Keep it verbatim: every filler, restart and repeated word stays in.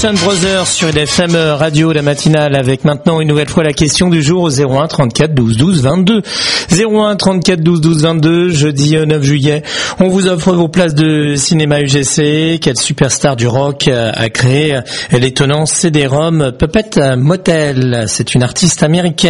Johnson Brothers sur L F M Radio, la matinale, avec maintenant une nouvelle fois la question du jour au zéro un trente-quatre douze douze vingt-deux. zéro un trente-quatre douze douze vingt-deux, jeudi neuf juillet. On vous offre vos places de cinéma U G C. Quelle superstar du rock a créé l'étonnant C D-ROM Puppet Motel? C'est une artiste américaine.